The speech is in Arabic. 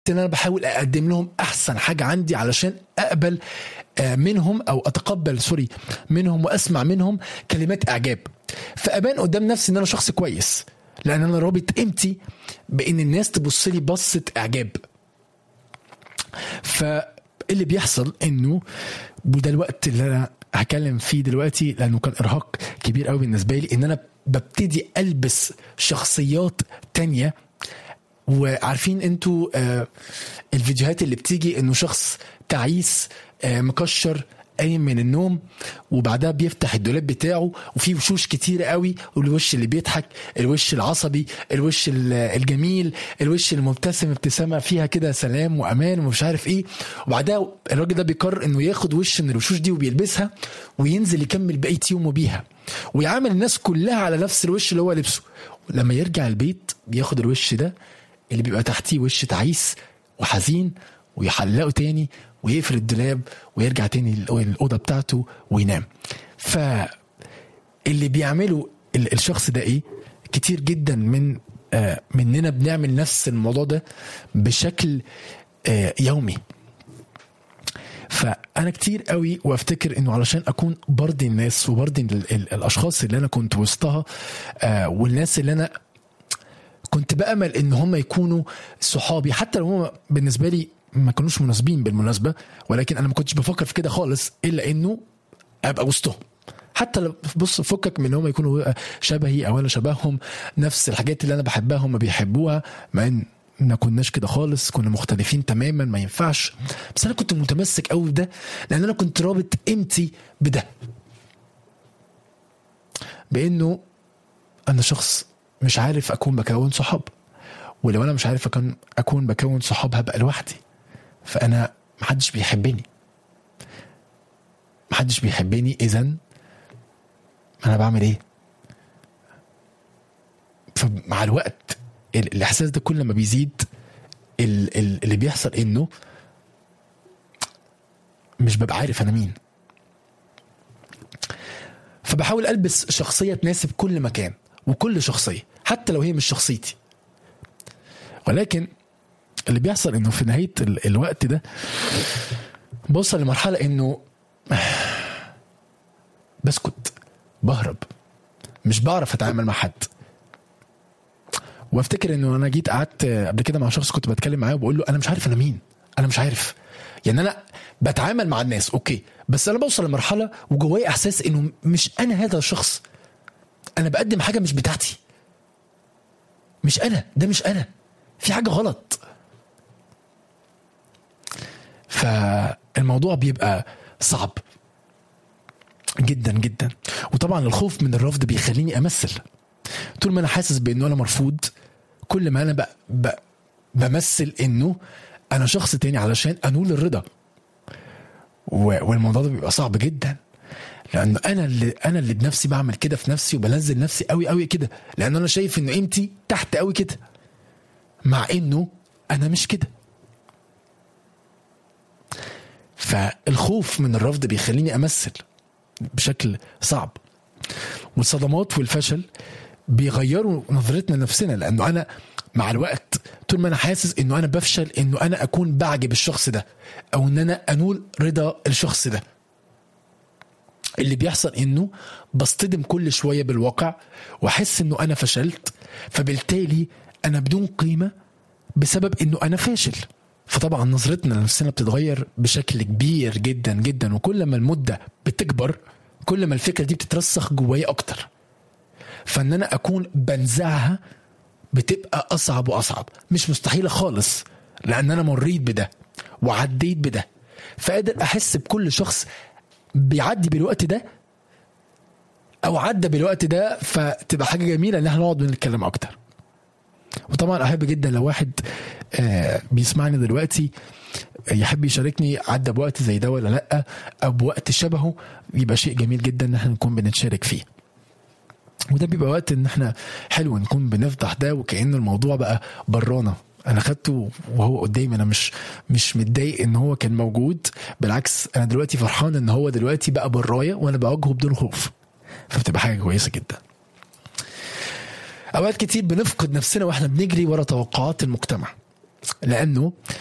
ان انا بحاول اقدم لهم احسن حاجه عندي علشان اقبل منهم او اتقبل منهم واسمع منهم كلمات اعجاب، فابان قدام نفسي ان انا شخص كويس، لان انا رابط قيمتي بان الناس تبص لي بصه اعجاب. فاللي بيحصل انه، وده الوقت اللي انا هكلم فيه دلوقتي لانه كان ارهاق كبير قوي بالنسبه لي، ان انا ببتدي البس شخصيات تانية. وعارفين انتوا الفيديوهات اللي بتيجي انه شخص تعيس مكشر قايم من النوم، وبعدها بيفتح الدولاب بتاعه وفيه وشوش كتيرة قوي، والوش اللي بيضحك، الوش العصبي، الوش الجميل، الوش المبتسم ابتسامة فيها كده سلام وامان ومش عارف ايه. وبعدها الراجل ده بيقرر انه ياخد وش من الوشوش دي وبيلبسها وينزل يكمل بقية يومه بيها، ويعامل الناس كلها على نفس الوش اللي هو لبسه. لما يرجع البيت بياخد الوش ده اللي بيبقى تحتيه وش تعيس وحزين، ويحلقه تاني ويقفل الدولاب ويرجع تاني الأوضة بتاعته وينام. فاللي بيعمله الشخص ده ايه؟ كتير جدا مننا بنعمل نفس الموضوع ده بشكل يومي. فأنا كتير قوي وافتكر انه علشان اكون برضي الناس وبرضي الاشخاص اللي انا كنت وسطها، والناس اللي انا كنت بأمل ان هم يكونوا صحابي، حتى لو هم بالنسبة لي ما كانوش مناسبين بالمناسبة، ولكن انا ما كنتش بفكر في كده خالص الا انه ابقى وسطهم. حتى لو بص فكك من ان هم يكونوا شبهي او انا شبههم، نفس الحاجات اللي انا بحبها هم بيحبوها، مع ان ما كناش كده خالص، كنا مختلفين تماما، ما ينفعش. بس انا كنت متمسك قوي بده لان انا كنت رابط قيمتي بده، بانه انا شخص مش عارف اكون بكون صحاب، ولو انا مش عارف اكون بكون صحاب هبقى لوحدي، فانا محدش بيحبني اذن انا بعمل ايه؟ فمع الوقت الاحساس ده كل ما بيزيد اللي بيحصل انه مش ببقى عارف انا مين، فبحاول البس شخصية تناسب كل مكان وكل شخصية حتى لو هي مش شخصيتي. ولكن اللي بيحصل انه في نهاية الوقت ده بوصل لمرحلة انه بسكت، بهرب، مش بعرف اتعامل مع حد. وافتكر انه انا جيت قعدت قبل كده مع شخص كنت بتكلم معاه وبقول له انا مش عارف انا مين، انا مش عارف. يعني انا بتعامل مع الناس اوكي، بس انا بوصل لمرحلة وجواي احساس انه مش انا هذا الشخص، انا بقدم حاجة مش بتاعتي، مش انا ده، مش انا، في حاجة غلط. فالموضوع بيبقى صعب جدا جدا. وطبعا الخوف من الرفض بيخليني امثل. طول ما انا حاسس بانه انا مرفوض، كل ما انا بمثل انه انا شخص تاني علشان انول الرضا. والموضوع ده بيبقى صعب جدا، لانه انا اللي بنفسي بعمل كده في نفسي وبنزل نفسي قوي قوي كده، لان انا شايف انه قيمتي تحت قوي كده، مع انه انا مش كده. فالخوف من الرفض بيخليني امثل بشكل صعب. والصدمات والفشل بيغيروا نظرتنا لنفسنا، لانه انا مع الوقت طول ما انا حاسس انه انا بفشل انه انا اكون بعجب الشخص ده او ان انا انول رضا الشخص ده، اللي بيحصل انه بصطدم كل شوية بالواقع واحس انه انا فشلت، فبالتالي انا بدون قيمة بسبب انه انا فاشل. فطبعا نظرتنا لنفسنا بتتغير بشكل كبير جدا جدا، وكل ما المدة بتكبر كل ما الفكرة دي بتترسخ جوايا اكتر، فان انا اكون بنزعها بتبقى اصعب واصعب. مش مستحيلة خالص، لان انا مريت بده وعديت بده، فقادر احس بكل شخص بيعدي بالوقت ده او عدى بالوقت ده، فتبقى حاجة جميلة ان احنا نقعد ونتكلم اكتر. وطبعا احب جدا لو واحد بيسمعني دلوقتي يحب يشاركني عدى بوقت زي ده ولا لا، او بوقت شبهه، يبقى شيء جميل جدا ان احنا نكون بنتشارك فيه. وده بيبقى وقت ان احنا حلو نكون بنفضح ده، وكأن الموضوع بقى برانا، انا خدته وهو قدامي، انا مش متضايق ان هو كان موجود، بالعكس انا دلوقتي فرحان ان هو دلوقتي بقى برايا وانا بواجهه بدون خوف، فبتبقى حاجة كويسة جدا. اوقات كتير بنفقد نفسنا واحنا بنجري ورا توقعات المجتمع، لانه